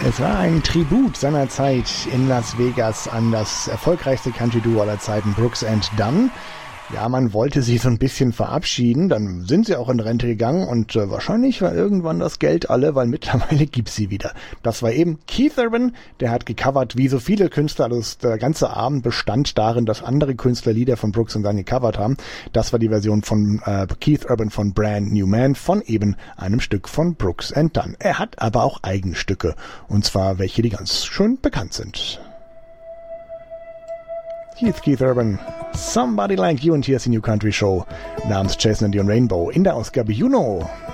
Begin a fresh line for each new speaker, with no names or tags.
Es war ein Tribut seiner Zeit in Las Vegas an das erfolgreichste Country-Duo aller Zeiten, Brooks and Dunn. Ja, man wollte sie so ein bisschen verabschieden, dann sind sie auch in Rente gegangen und wahrscheinlich war irgendwann das Geld alle, weil mittlerweile gibt's sie wieder. Das war eben Keith Urban, der hat gecovert wie so viele Künstler, also der ganze Abend bestand darin, dass andere Künstler Lieder von Brooks and Dunn gecovert haben. Das war die Version von Keith Urban von Brand New Man, von eben einem Stück von Brooks and Dunn. Er hat aber auch eigene Stücke, und zwar welche, die ganz schön bekannt sind. Keith Urban, Somebody Like You, und hier ist die New Country Show namens Jason and the Rainbow in der Ausgabe You Know.